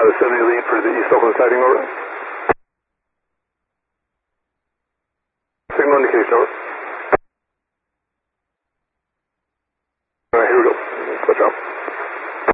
70 lead for the East Oakland sighting, over.